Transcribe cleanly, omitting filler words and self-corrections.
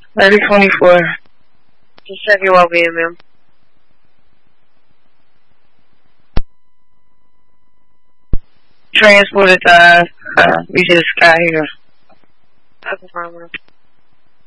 3024. Just check your well-being, ma'am. Transported to, we just got here. That's the problem.